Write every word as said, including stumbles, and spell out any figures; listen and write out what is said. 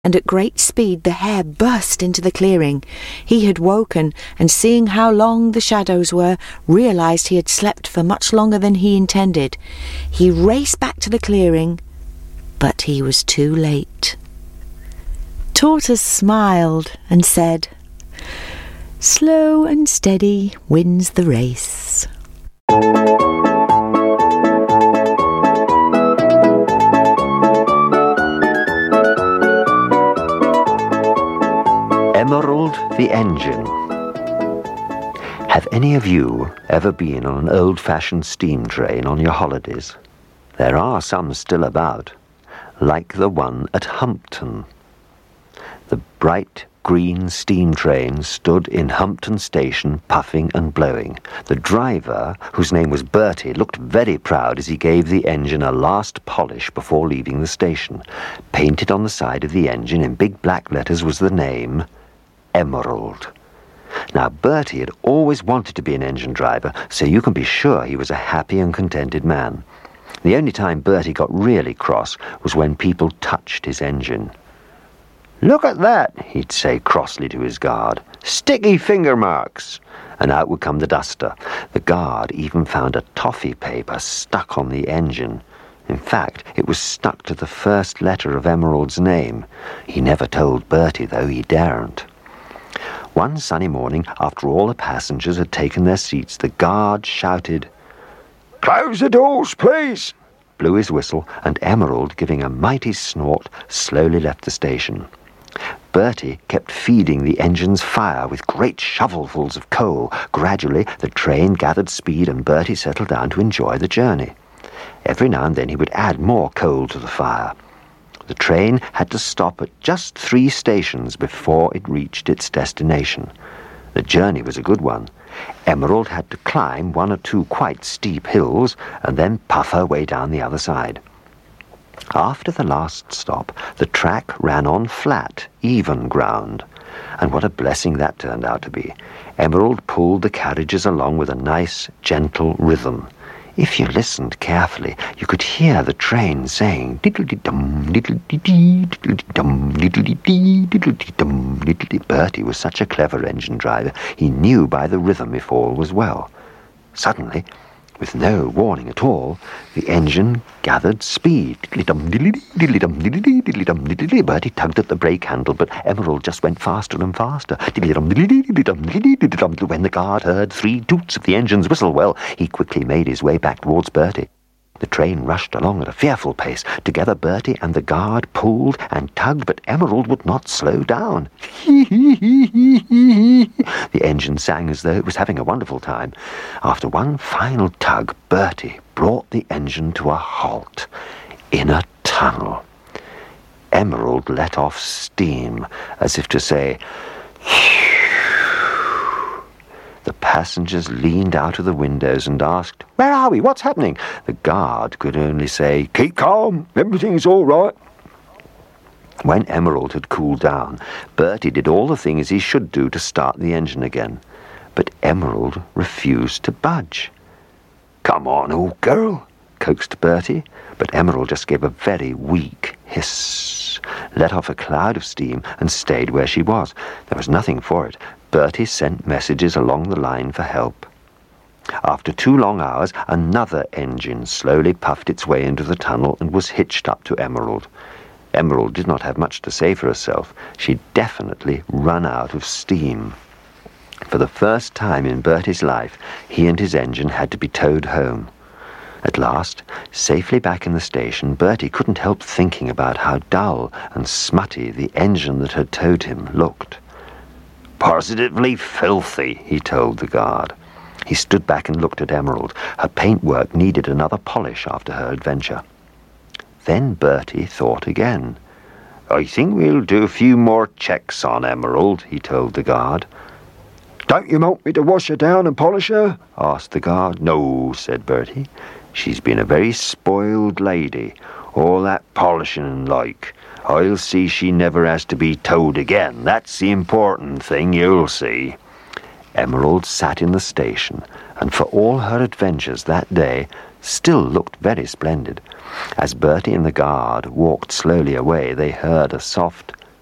and at great speed the hare burst into the clearing. He had woken, and seeing how long the shadows were, realised he had slept for much longer than he intended. He raced back to the clearing, but he was too late. Tortoise smiled and said, "Slow and steady wins the race." Emerald the Engine. Have any of you ever been on an old-fashioned steam train on your holidays? There are some still about, like the one at Humpton. The bright green steam train stood in Humpton Station, puffing and blowing. The driver, whose name was Bertie, looked very proud as he gave the engine a last polish before leaving the station. Painted on the side of the engine in big black letters was the name Emerald. Now, Bertie had always wanted to be an engine driver, so you can be sure he was a happy and contented man. The only time Bertie got really cross was when people touched his engine. "Look at that," he'd say crossly to his guard. "Sticky finger marks." And out would come the duster. The guard even found a toffee paper stuck on the engine. In fact, it was stuck to the first letter of Emerald's name. He never told Bertie, though he daren't. One sunny morning, after all the passengers had taken their seats, the guard shouted, "Close the doors, please!" blew his whistle, and Emerald, giving a mighty snort, slowly left the station. Bertie kept feeding the engine's fire with great shovelfuls of coal. Gradually, the train gathered speed, and Bertie settled down to enjoy the journey. Every now and then he would add more coal to the fire. The train had to stop at just three stations before it reached its destination. The journey was a good one. Emerald had to climb one or two quite steep hills and then puff her way down the other side. After the last stop, the track ran on flat, even ground. And what a blessing that turned out to be. Emerald pulled the carriages along with a nice, gentle rhythm. If you listened carefully, you could hear the train saying diddle-dee-dum, diddle-dee-dee, diddle-dee-dum, diddle-dee-dee, diddle-dee-dum, diddle-dee. Bertie was such a clever engine driver, he knew by the rhythm if all was well. Suddenly, with no warning at all, the engine gathered speed. Diddly-dum, diddly-dee, diddly-dum, diddly-dee, diddly-dum, diddly-dee. Bertie tugged at the brake handle, but Emerald just went faster and faster. Diddly-dum, diddly-dee, diddly-dum, diddly-dee, diddly-dum. When the guard heard three toots of the engine's whistle, well, he quickly made his way back towards Bertie. The train rushed along at a fearful pace. Together Bertie and the guard pulled and tugged, but Emerald would not slow down. The engine sang as though it was having a wonderful time. After one final tug, Bertie brought the engine to a halt in a tunnel. Emerald let off steam, as if to say, The passengers leaned out of the windows and asked, "Where are we? What's happening?" The guard could only say, "Keep calm, everything's all right." When Emerald had cooled down, Bertie did all the things he should do to start the engine again. But Emerald refused to budge. "Come on, old girl," coaxed Bertie, but Emerald just gave a very weak hiss, let off a cloud of steam, and stayed where she was. There was nothing for it. Bertie sent messages along the line for help. After two long hours, another engine slowly puffed its way into the tunnel and was hitched up to Emerald. Emerald did not have much to say for herself. She'd definitely run out of steam. For the first time in Bertie's life, he and his engine had to be towed home. At last, safely back in the station, Bertie couldn't help thinking about how dull and smutty the engine that had towed him looked. "Positively filthy," he told the guard. He stood back and looked at Emerald. Her paintwork needed another polish after her adventure. Then Bertie thought again. "I think we'll do a few more checks on Emerald," he told the guard. "Don't you want me to wash her down and polish her?" asked the guard. "No," said Bertie. "She's been a very spoiled lady. All that polishing and like. I'll see she never has to be towed again. That's the important thing, you'll see." Emerald sat in the station, and for all her adventures that day, still looked very splendid. As Bertie and the guard walked slowly away, they heard a soft